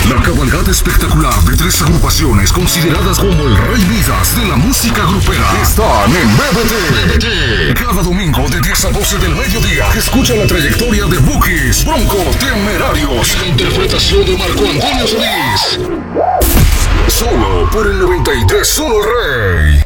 La cabalgata espectacular de 3 agrupaciones consideradas como el Rey Midas de la música grupera están en BBT. Cada domingo de 10 a 12 del mediodía escucha la trayectoria de Bukis, Bronco, Temerarios y la interpretación de Marco Antonio Solís. Solo por el 93.1 Rey.